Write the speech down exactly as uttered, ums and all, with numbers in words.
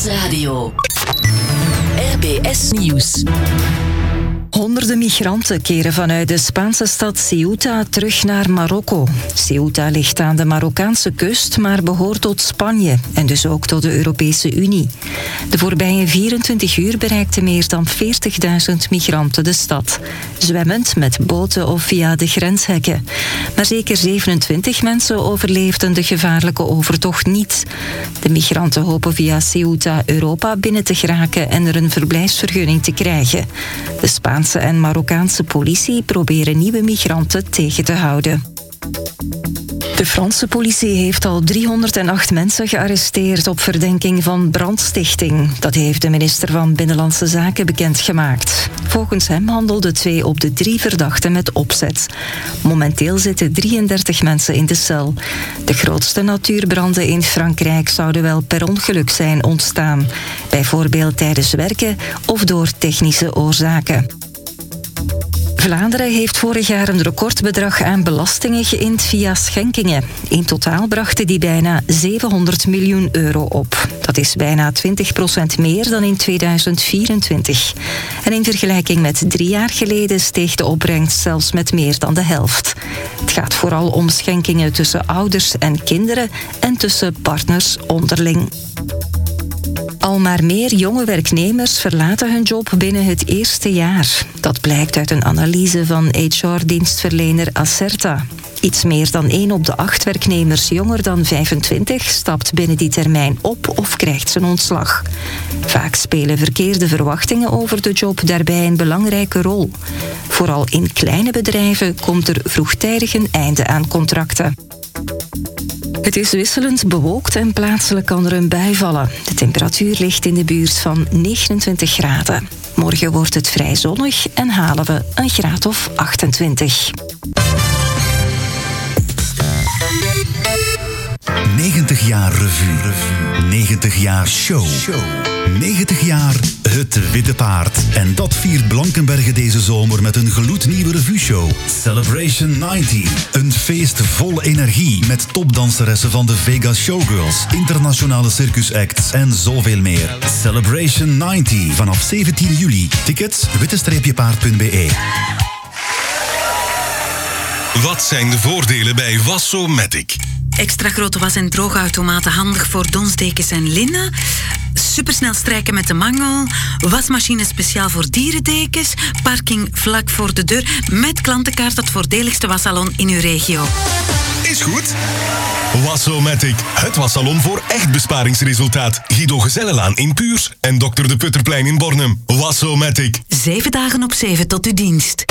Nieuwsradio. R B S Nieuws. Honderden migranten keren vanuit de Spaanse stad Ceuta terug naar Marokko. Ceuta ligt aan de Marokkaanse kust, maar behoort tot Spanje en dus ook tot de Europese Unie. De voorbije vierentwintig uur bereikten meer dan veertigduizend migranten de stad. Zwemmend met boten of via de grenshekken. Maar zeker zevenentwintig mensen overleefden de gevaarlijke overtocht niet. De migranten hopen via Ceuta Europa binnen te geraken en er een verblijfsvergunning te krijgen. De Spaanse en Marokkaanse politie proberen nieuwe migranten tegen te houden. De Franse politie heeft al driehonderdacht mensen gearresteerd op verdenking van brandstichting. Dat heeft de minister van Binnenlandse Zaken bekendgemaakt. Volgens hem handelden twee op de drie verdachten met opzet. Momenteel zitten drieëndertig mensen in de cel. De grootste natuurbranden in Frankrijk zouden wel per ongeluk zijn ontstaan. Bijvoorbeeld tijdens werken of door technische oorzaken. Vlaanderen heeft vorig jaar een recordbedrag aan belastingen geïnd via schenkingen. In totaal brachten die bijna zevenhonderd miljoen euro op. Dat is bijna twintig procent meer dan in tweeduizend vierentwintig. En in vergelijking met drie jaar geleden steeg de opbrengst zelfs met meer dan de helft. Het gaat vooral om schenkingen tussen ouders en kinderen en tussen partners onderling. Al maar meer jonge werknemers verlaten hun job binnen het eerste jaar. Dat blijkt uit een analyse van H R-dienstverlener Acerta. Iets meer dan één op de acht werknemers jonger dan vijfentwintig stapt binnen die termijn op of krijgt zijn ontslag. Vaak spelen verkeerde verwachtingen over de job daarbij een belangrijke rol. Vooral in kleine bedrijven komt er vroegtijdig een einde aan contracten. Het is wisselend bewolkt en plaatselijk kan er een bui vallen. De temperatuur ligt in de buurt van negenentwintig graden. Morgen wordt het vrij zonnig en halen we een graad of achtentwintig. negentig jaar revue. negentig jaar show. negentig jaar Het Witte Paard. En dat viert Blankenberge deze zomer met een gloednieuwe revueshow. Celebration negentig. Een feest vol energie met topdanseressen van de Vegas Showgirls, internationale circusacts en zoveel meer. Celebration negentig. Vanaf zeventien juli. Tickets witte paard punt b e. Wat zijn de voordelen bij Wassomatic? Extra grote was- en droogautomaten handig voor donsdekens en linnen. Supersnel strijken met de mangel. Wasmachine speciaal voor dierendekens. Parking vlak voor de deur. Met klantenkaart het voordeligste wassalon in uw regio. Is goed. Wassomatic, het wassalon voor echt besparingsresultaat. Guido Gezellenlaan in Puurs en dokter De Putterplein in Bornem. Wassomatic. Zeven dagen op zeven tot uw dienst.